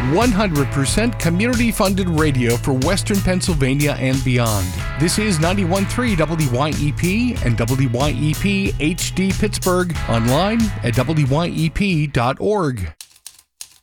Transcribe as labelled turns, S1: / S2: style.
S1: 100% community-funded radio for Western Pennsylvania and beyond. This is 91.3 WYEP and WYEP HD Pittsburgh, online at WYEP.org.